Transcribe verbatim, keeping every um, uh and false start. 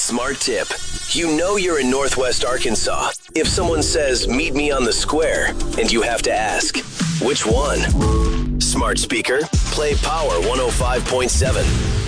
Smart tip. You know you're in Northwest Arkansas if someone says, meet me on the square, and you have to ask, which one? Smart speaker, play Power one oh five point seven.